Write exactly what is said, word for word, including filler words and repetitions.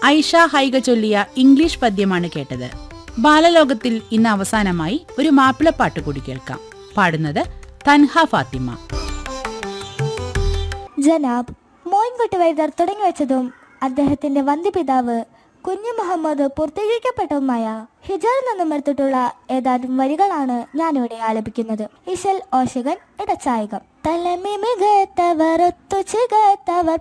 ഐഷ ഹൈഗ ചൊല്ലിയ ഇംഗ്ലീഷ് പദ്യമാണ് കേട്ടത്. ബാലലോകത്തിൽ ഇന്ന് അവസാനമായി ഒരു മാപ്പിളപ്പാട്ട് കൂടി കേൾക്കാം. പാടുന്നത് തൻഹ ഫാത്തിമ. ജനാബ് മോയിൻകുട്ടി വൈദ്യർ തുടങ്ങി വെച്ചതും അദ്ദേഹത്തിന്റെ വന്ധ്യപിതാവ് കുഞ്ഞു മുഹമ്മദ് പൂർത്തീകരിക്കപ്പെട്ടതുമായ ഹിജറിൽ നിന്നും എടുത്തിട്ടുള്ള ഏതാനും വരികളാണ് ഞാനിവിടെ ആലപിക്കുന്നത്. ഇശൽ ഓശകൻ ഇടച്ചായകം. തലമി മികത്തവർ ഒത്തു ചികത്തവർ